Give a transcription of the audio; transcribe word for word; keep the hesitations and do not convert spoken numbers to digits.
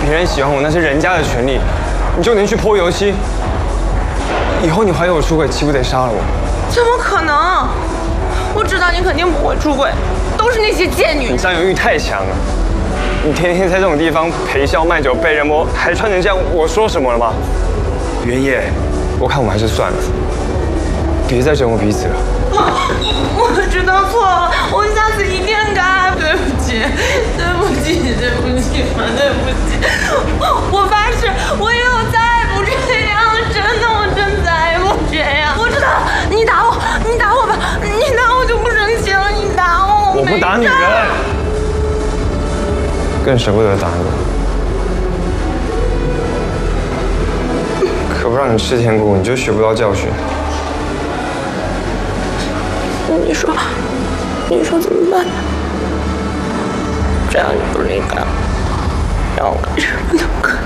别人喜欢我那是人家的权利，你就能去泼油漆？以后你怀疑我出轨，岂不得杀了我？ 怎么可能？我知道你肯定不会出轨，都是那些贱女。 你占有欲太强了，你天天在这种地方陪笑卖酒被人摸，还穿成这样，我说什么了吗？原野，我看我们还是算了，别再整我彼此了。 我我知道错了，我下次一定改。对不起，对不起，对不起，对不起。我发誓，我以后再也不这样了，真的，我真再也不这样。我知道了，你打我，你打我吧，你打我就不生气了，你打我。 我不打女人，更舍不得打你。可不让你吃甜果，你就学不到教训。 你说，你说怎么办？这样你不是应该让我干什么都可以。